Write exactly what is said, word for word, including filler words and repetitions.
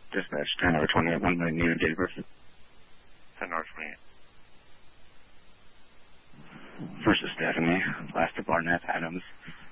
Dispatch ten over twenty-eight, one minute needed date of birth. ten over twenty-eight. First is Stephanie, last is Barnett Adams.